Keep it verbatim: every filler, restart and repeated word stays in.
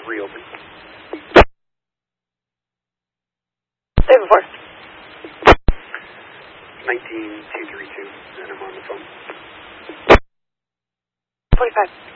reopen. Day before. nineteen two thirty-two, and I'm on the phone. twenty-five.